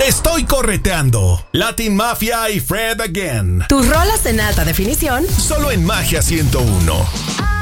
Estoy correteando. Latin Mafia y Fred Again. Tus rolas en alta definición. Solo en Magia 101.